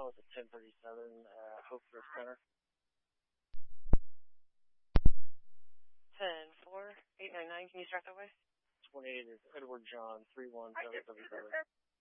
Mile at the 1037 Hope Drift Center. 10-4, 899, can you start that way? 28 is Edward John, 317777.